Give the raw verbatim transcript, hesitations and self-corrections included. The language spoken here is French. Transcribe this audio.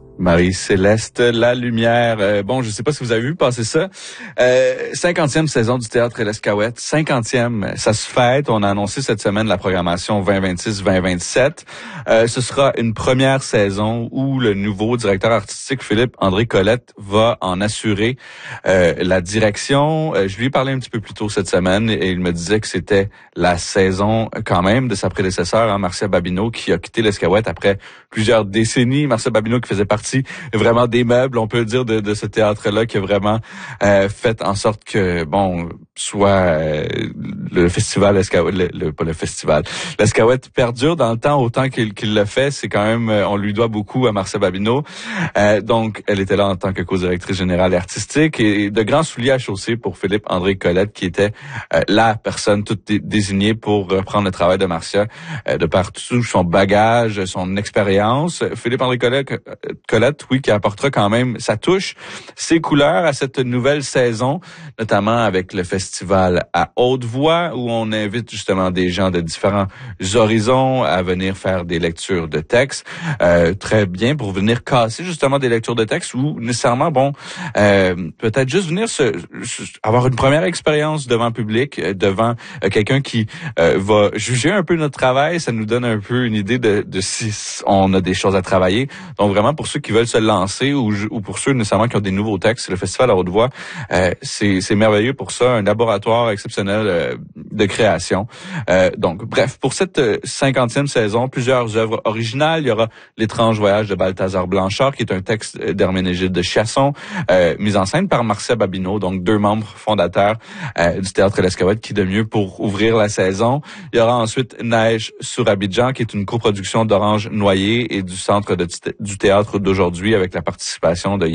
Marie-Céleste Lalumière. Euh, bon, je sais pas si vous avez vu passer ça. Euh, cinquantième saison du Théâtre L'Escaouette. cinquantième, ça se fête. On a annoncé cette semaine la programmation vingt vingt-six vingt vingt-sept. Euh, ce sera une première saison où le nouveau directeur artistique Philippe-André Colette va en assurer euh, la direction. Euh, je lui ai parlé un petit peu plus tôt cette semaine et il me disait que c'était la saison quand même de sa prédécesseur, hein, Marcia Babineau, qui a quitté L'Escaouette après plusieurs décennies. Marcia Babineau qui faisait partie vraiment des meubles, on peut dire, de, de ce théâtre-là, qui a vraiment euh, fait en sorte que, bon, soit euh, le festival Escaouette, le, le, pas le festival, l'Escaouette perdure dans le temps autant qu'il, qu'il le fait. C'est quand même, on lui doit beaucoup à Marcia Babineau. Euh, donc, elle était là en tant que co-directrice générale et artistique, et de grands souliers à chausser pour Philippe-André Colette, qui était euh, la personne toute dé- désignée pour reprendre le travail de Marcia, euh, de par tout son bagage, son expérience. Philippe-André Colette, euh, Colette, oui, qui apportera quand même sa touche, ses couleurs à cette nouvelle saison, notamment avec le festival à haute voix, où on invite justement des gens de différents horizons à venir faire des lectures de textes. Euh, très bien pour venir casser justement des lectures de textes, ou nécessairement, bon, euh, peut-être juste venir se, se, avoir une première expérience devant le public, euh, devant euh, quelqu'un qui euh, va juger un peu notre travail. Ça nous donne un peu une idée de, de si on a des choses à travailler. Donc vraiment, pour ceux qui veulent se lancer, ou, ou pour ceux nécessairement qui ont des nouveaux textes, le festival à haute voix, euh, c'est, c'est merveilleux pour ça, un laboratoire exceptionnel euh, de création. Euh, donc bref, pour cette cinquantième saison, plusieurs œuvres originales. Il y aura L'étrange voyage de Balthazar Blanchard, qui est un texte d'Herménégilde de Chiasson, euh, mis en scène par Marcia Babineau, donc deux membres fondateurs euh, du Théâtre L'Escaouette, qui de mieux pour ouvrir la saison. Il y aura ensuite Neige sur Abidjan, qui est une coproduction d'Orange Noyer et du Centre de, du Théâtre d'aujourd'hui, avec la participation de